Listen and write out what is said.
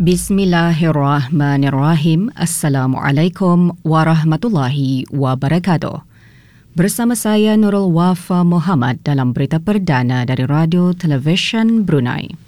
Bismillahirrahmanirrahim. Assalamualaikum warahmatullahi wabarakatuh. Bersama saya Nurul Wafa Muhammad dalam berita perdana dari Radio Television Brunei.